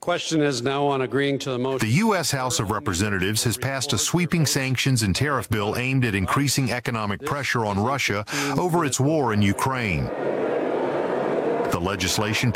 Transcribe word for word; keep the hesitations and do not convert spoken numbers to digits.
Question is now on agreeing to the motion. The U S House of Representatives has passed a sweeping sanctions and tariff bill aimed at increasing economic pressure on Russia over its war in Ukraine. The legislation